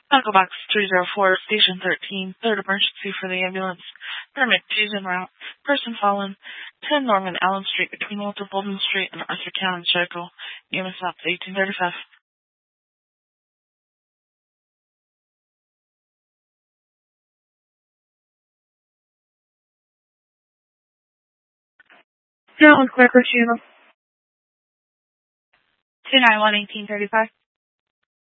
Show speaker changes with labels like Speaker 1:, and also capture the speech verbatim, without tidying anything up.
Speaker 1: Medical Box three zero four, Station thirteen, third emergency for the ambulance. Permit G's en route. Person fallen. ten Norman Allen Street between Walter Bolden Street and Arthur County Circle. E M S up eighteen thirty-five.
Speaker 2: Down Quaker Channel.
Speaker 3: two nine one, eighteen thirty-five.